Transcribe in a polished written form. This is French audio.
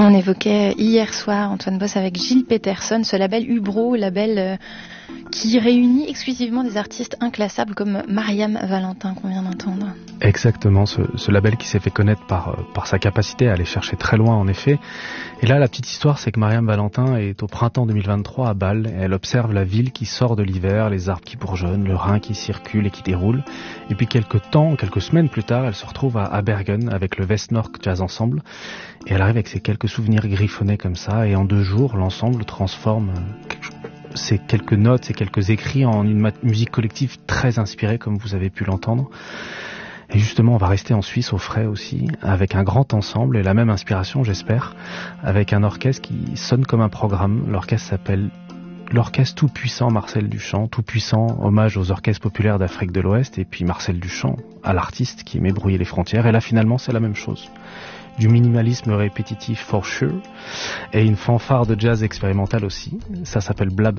On évoquait hier soir, Antoine Boss, avec Gilles Peterson, ce label Ubro, label qui réunit exclusivement des artistes inclassables comme Mariam Valentin qu'on vient d'entendre. Exactement, ce label qui s'est fait connaître par sa capacité à aller chercher très loin en effet. Et là la petite histoire c'est que Mariam Valentin est au printemps 2023 à Bâle et elle observe la ville qui sort de l'hiver, les arbres qui bourgeonnent, le Rhin qui circule et qui déroule. Et puis quelques semaines plus tard elle se retrouve à Bergen avec le Westnork Jazz Ensemble et elle arrive avec ses quelques souvenirs griffonnés comme ça et en 2 jours l'ensemble transforme ces quelques notes, ces quelques écrits en une musique collective très inspirée comme vous avez pu l'entendre. Et justement, on va rester en Suisse au frais aussi, avec un grand ensemble et la même inspiration, j'espère, avec un orchestre qui sonne comme un programme. L'orchestre s'appelle l'Orchestre Tout-Puissant Marcel Duchamp. Tout-Puissant, hommage aux orchestres populaires d'Afrique de l'Ouest, et puis Marcel Duchamp, à l'artiste qui aimait brouiller les frontières. Et là, finalement, c'est la même chose. Du minimalisme répétitif for sure, et une fanfare de jazz expérimental aussi. Ça s'appelle Blabber.